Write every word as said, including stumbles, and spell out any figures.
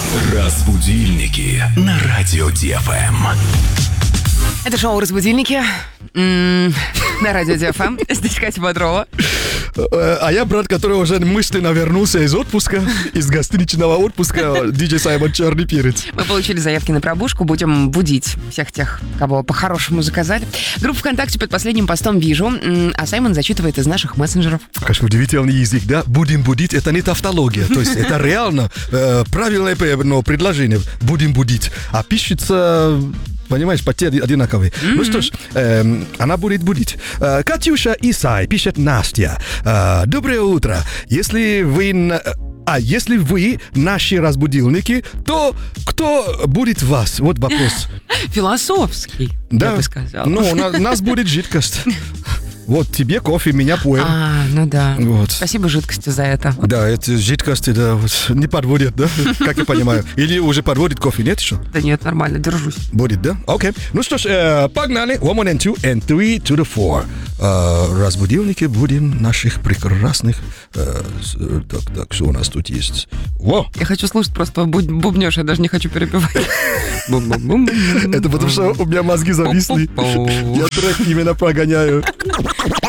Разбудильники на радио ди-эф-эм. Это шоу «Разбудильники» м-м, на радио ди-эф-эм. Здесь Катя Бодрова. А я брат, который уже мысленно вернулся из отпуска, из гостиничного отпуска, диджей Саймон Черный Перец. Мы получили заявки на пробужку. Будем будить всех тех, кого по-хорошему заказали. Группу ВКонтакте под последним постом вижу, а Саймон зачитывает из наших мессенджеров. Конечно, удивительный язык, да? Будем будить, это не тавтология. То есть это реально э, правильное ну, предложение. Будем будить. А пишется... Понимаешь, почти одинаковые. Mm-hmm. Ну что ж, э, она будет будить. Э, Катюша Исай, пишет Настя. Э, Доброе утро. Если вы... А если вы наши разбудилники, то кто будет вас? Вот вопрос. Философский, да, я бы сказал. Ну, у нас, нас будет жидкость. Вот тебе кофе, меня пуэр. А, ну да. Вот. Спасибо жидкости за это. Да, это жидкости, да, вот, не подводит, да? Как я понимаю. Или уже подводит кофе, нет еще? Да нет, нормально, держусь. Будет, да? Окей. Ну что ж, э, погнали. One, one, and two, and three to the four. Э, разбудилники будем наших прекрасных... Э, с, так, так, что у нас тут есть? Во! Я хочу слушать просто бубнёж, я даже не хочу перебивать. Это потому что у меня мозги зависли. Я трек именно прогоняю.